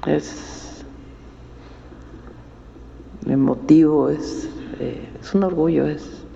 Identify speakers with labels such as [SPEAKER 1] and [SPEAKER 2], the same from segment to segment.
[SPEAKER 1] Es emotivo, es un orgullo,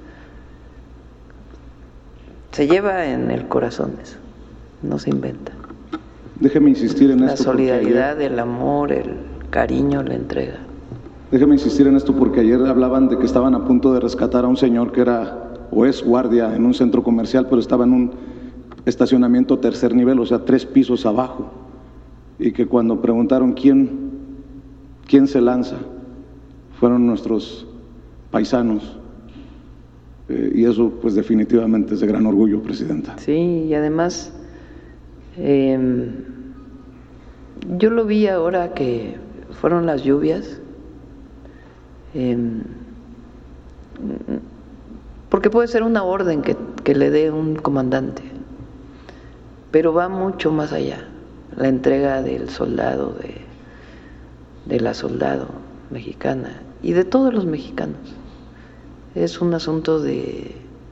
[SPEAKER 1] se lleva en el corazón eso, no se inventa.
[SPEAKER 2] Déjeme insistir en esto.
[SPEAKER 1] La solidaridad, el amor, el cariño, la entrega.
[SPEAKER 2] Déjeme insistir en esto porque ayer hablaban de que estaban a punto de rescatar a un señor que era o es guardia en un centro comercial, pero estaba en un estacionamiento tercer nivel, o sea, 3 pisos abajo, y que cuando preguntaron quién se lanza, fueron nuestros paisanos, y eso pues definitivamente es de gran orgullo, Presidenta.
[SPEAKER 1] Sí, y además yo lo vi ahora que fueron las lluvias, porque puede ser una orden que le dé un comandante, pero va mucho más allá, la entrega del soldado, de la soldado mexicana y de todos los mexicanos. Es un asunto de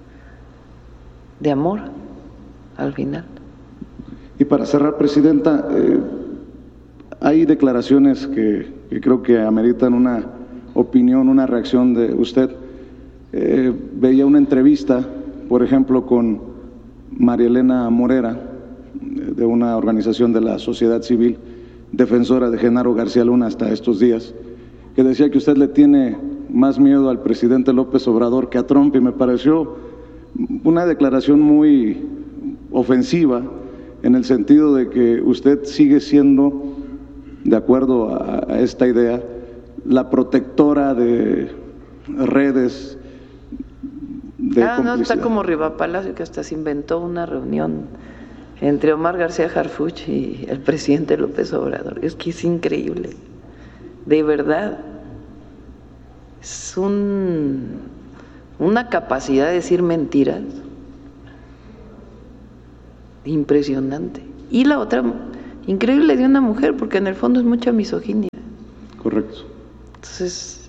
[SPEAKER 1] amor al final.
[SPEAKER 2] Y para cerrar, Presidenta, hay declaraciones que creo que ameritan una opinión, una reacción de usted. Veía una entrevista, por ejemplo, con María Elena Morera, de una organización de la sociedad civil, defensora de Genaro García Luna hasta estos días, que decía que usted le tiene más miedo al presidente López Obrador que a Trump, y me pareció una declaración muy ofensiva, en el sentido de que usted sigue siendo, de acuerdo a esta idea, la protectora de redes de complicidad.
[SPEAKER 1] No, está como Riva Palacio, que hasta se inventó una reunión entre Omar García Harfuch y el presidente López Obrador. Es que es increíble, de verdad. Es una capacidad de decir mentiras impresionante. Y la otra, increíble, de una mujer, porque en el fondo es mucha misoginia.
[SPEAKER 2] Correcto.
[SPEAKER 1] Entonces,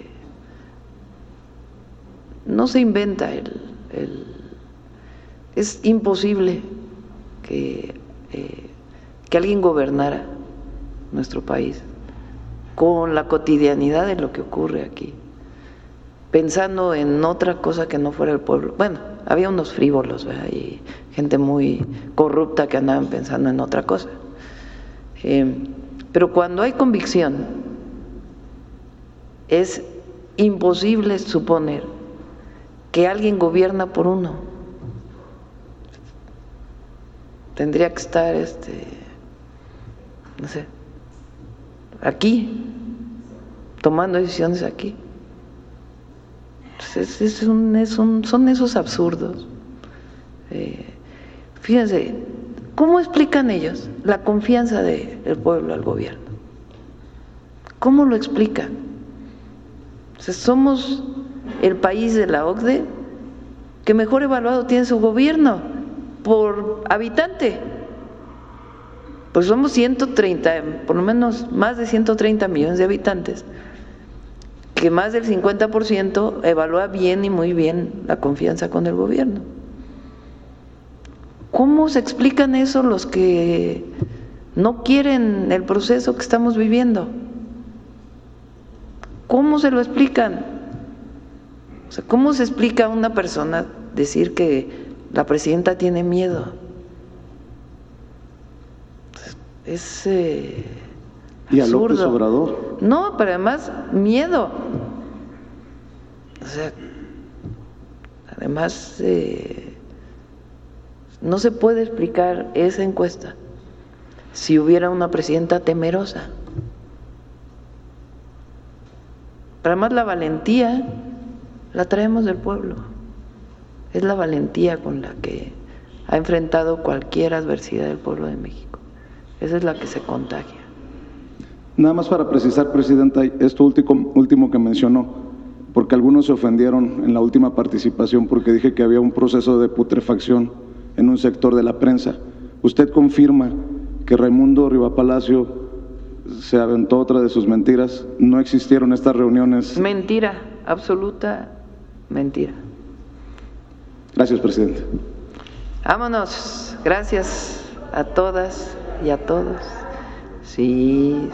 [SPEAKER 1] no se inventa es imposible que alguien gobernara nuestro país con la cotidianidad de lo que ocurre aquí, pensando en otra cosa que no fuera el pueblo. Bueno, había unos frívolos, ¿verdad? Y gente muy corrupta que andaban pensando en otra cosa. Pero cuando hay convicción, es imposible suponer que alguien gobierna por uno. Tendría que estar, no sé, aquí, tomando decisiones aquí. Entonces, son esos absurdos. Fíjense, ¿cómo explican ellos la confianza del pueblo al gobierno? ¿Cómo lo explican? O sea, somos el país de la OCDE que mejor evaluado tiene su gobierno por habitante. Pues somos 130, por lo menos más de 130 millones de habitantes, que más del 50% evalúa bien y muy bien la confianza con el gobierno. ¿Cómo se explican eso los que no quieren el proceso que estamos viviendo? ¿Cómo se lo explican? O sea, ¿cómo se explica a una persona decir que la presidenta tiene miedo? Es
[SPEAKER 2] ¿Y a
[SPEAKER 1] absurdo.
[SPEAKER 2] López Obrador?
[SPEAKER 1] No, pero además miedo. O sea, además no se puede explicar esa encuesta si hubiera una presidenta temerosa. Pero además la valentía la traemos del pueblo. Es la valentía con la que ha enfrentado cualquier adversidad del pueblo de México. Esa es la que se contagia.
[SPEAKER 2] Nada más para precisar, Presidenta, esto último que mencionó, porque algunos se ofendieron en la última participación porque dije que había un proceso de putrefacción en un sector de la prensa. ¿Usted confirma que Raimundo Riva Palacio se aventó otra de sus mentiras? ¿No existieron estas reuniones?
[SPEAKER 1] Mentira, absoluta mentira.
[SPEAKER 2] Gracias, Presidente.
[SPEAKER 1] Vámonos. Gracias a todas y a todos. Sí.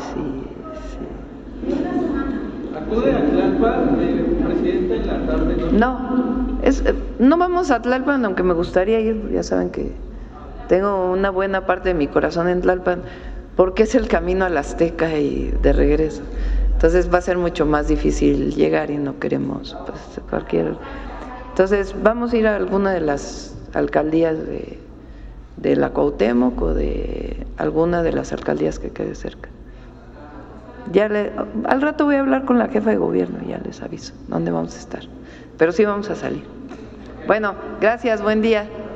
[SPEAKER 3] ¿Acude a Tlalpan, presidenta, en la tarde?
[SPEAKER 1] No vamos a Tlalpan, aunque me gustaría ir. Ya saben que tengo una buena parte de mi corazón en Tlalpan, porque es el camino a la Azteca y de regreso. Entonces va a ser mucho más difícil llegar y no queremos cualquier. Entonces vamos a ir a alguna de las alcaldías de la Cuauhtémoc o de alguna de las alcaldías que quede cerca. Al rato voy a hablar con la jefa de gobierno y ya les aviso dónde vamos a estar. Pero sí vamos a salir. Bueno, gracias, buen día.